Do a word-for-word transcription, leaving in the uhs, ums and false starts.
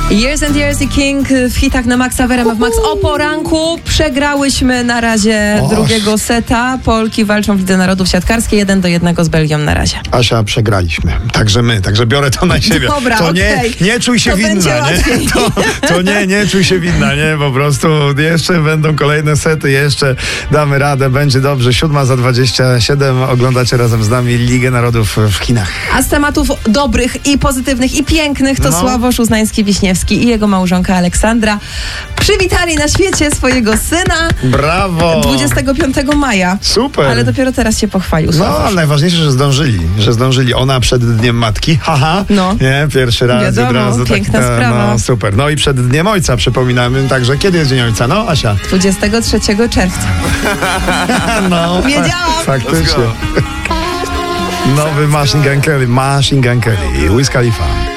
Years and Years i King w hitach na Maxa w R M F Max. O poranku przegrałyśmy na razie Och. drugiego seta. Polki walczą w Lidze Narodów siatkarskie jeden do jednego z Belgią na razie. Asia, przegraliśmy. Także my, także biorę to na siebie. Dobra, to nie, okej. nie czuj się To będzie winna, nie? łatwiej. To, to nie, nie czuj się winna, nie? Po prostu jeszcze będą kolejne sety, jeszcze damy radę, będzie dobrze. Siódma za dwadzieścia siedem. Oglądacie razem z nami Ligę Narodów w Chinach. A z tematów dobrych i pozytywnych i pięknych to No. Sławosz Uznański-Wiśniewski i jego małżonka Aleksandra przywitali na świecie swojego syna Brawo! dwudziestego piątego maja. Super. Ale dopiero teraz się pochwalił No, Sławosz. ale najważniejsze, że zdążyli, że zdążyli. Ona przed Dniem Matki, haha, No. nie, pierwszy raz Wiadomo, od razu. piękna tak, sprawa. No, super. No i przed Dniem Ojca przypominamy, także kiedy jest Dzień Ojca? No, Asia. dwudziestego trzeciego czerwca. No, Wiedziałam. faktycznie. Nowy Machine Gun Kelly, Machine Gun Kelly i Wiz Khalifa.